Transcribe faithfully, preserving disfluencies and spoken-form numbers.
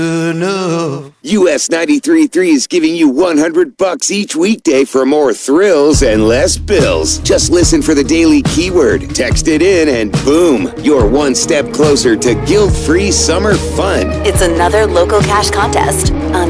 U S ninety-three point three is giving you one hundred bucks each weekday for more thrills and less bills. Just listen for the daily keyword, text it in, and boom, you're one step closer to guilt-free summer fun. It's another local cash contest on